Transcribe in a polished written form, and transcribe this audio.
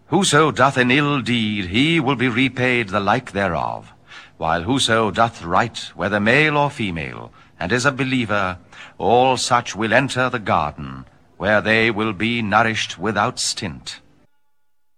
Whoso doth an ill deed, he will be repaid the like thereof. While whoso doth right, whether male or female, and is a believer, all such will enter the garden, where they will be nourished without stint.